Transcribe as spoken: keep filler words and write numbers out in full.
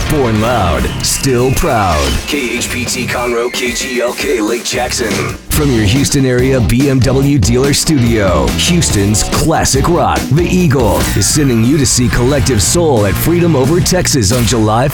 Born loud, still proud. K H P T Conroe, K G L K Lake Jackson. From your Houston area B M W dealer studio, Houston's classic rock, The Eagle, is sending you to see Collective Soul at Freedom Over Texas on July